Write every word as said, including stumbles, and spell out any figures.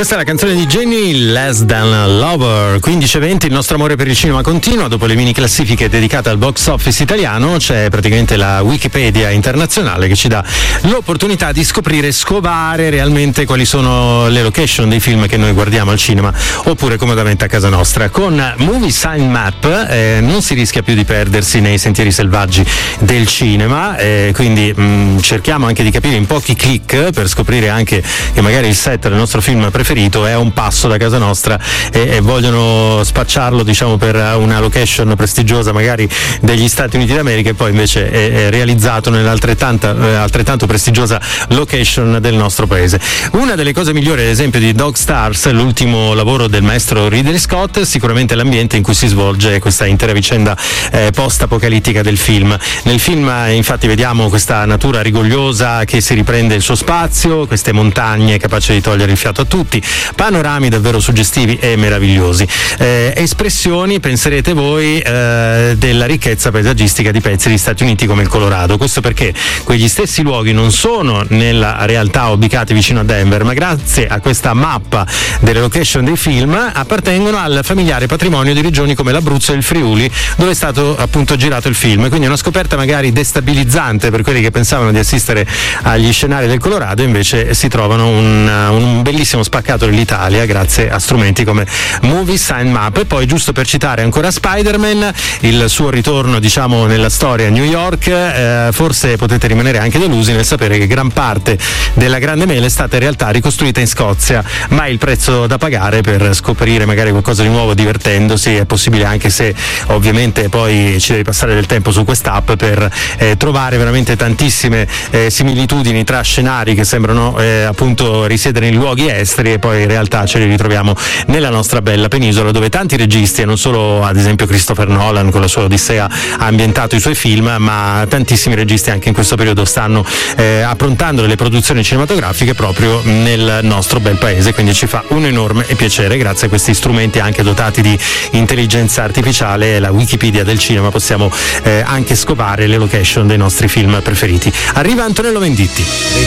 Questa è la canzone di Jenny, Less Than Lover. quindici e venti, il nostro amore per il cinema continua. Dopo le mini classifiche dedicate al box office italiano c'è praticamente la Wikipedia internazionale che ci dà l'opportunità di scoprire e scovare realmente quali sono le location dei film che noi guardiamo al cinema oppure comodamente a casa nostra. Con Movie Sign Map eh, non si rischia più di perdersi nei sentieri selvaggi del cinema, eh, quindi mh, cerchiamo anche di capire in pochi click per scoprire anche che magari il set del nostro film preferito è a un passo da casa nostra e, e vogliono spacciarlo, diciamo, per una location prestigiosa magari degli Stati Uniti d'America e poi invece è, è realizzato nell'altrettanto eh, altrettanto prestigiosa location del nostro paese. Una delle cose migliori, ad esempio, di Dog Stars, l'ultimo lavoro del maestro Ridley Scott, è sicuramente l'ambiente in cui si svolge questa intera vicenda eh, post-apocalittica del film. Nel film infatti vediamo questa natura rigogliosa che si riprende il suo spazio, queste montagne capaci di togliere il fiato a tutti, panorami davvero suggestivi e meravigliosi, eh, espressioni, penserete voi, eh, della ricchezza paesaggistica di pezzi degli Stati Uniti come il Colorado. Questo perché quegli stessi luoghi non sono nella realtà ubicati vicino a Denver, ma grazie a questa mappa delle location dei film appartengono al familiare patrimonio di regioni come l'Abruzzo e il Friuli, dove è stato appunto girato il film. Quindi una scoperta magari destabilizzante per quelli che pensavano di assistere agli scenari del Colorado, invece si trovano un, un bellissimo spaccato dell'Italia grazie a strumenti come Movie Sign Map. E poi, giusto per citare ancora Spider-Man, il suo ritorno, diciamo, nella storia a New York, eh, forse potete rimanere anche delusi nel sapere che gran parte della Grande Mela è stata in realtà ricostruita in Scozia, ma il prezzo da pagare per scoprire magari qualcosa di nuovo divertendosi è possibile, anche se ovviamente poi ci devi passare del tempo su quest'app per eh, trovare veramente tantissime eh, similitudini tra scenari che sembrano eh, appunto risiedere in luoghi esteri e poi in realtà ce li ritroviamo nella nostra bella penisola, dove tanti registi, e non solo ad esempio Christopher Nolan con la sua Odissea ha ambientato i suoi film, ma tantissimi registi anche in questo periodo stanno eh, approntando delle produzioni cinematografiche proprio nel nostro bel paese, quindi ci fa un enorme piacere. Grazie a questi strumenti anche dotati di intelligenza artificiale e la Wikipedia del cinema possiamo eh, anche scovare le location dei nostri film preferiti. Arriva Antonello Venditti.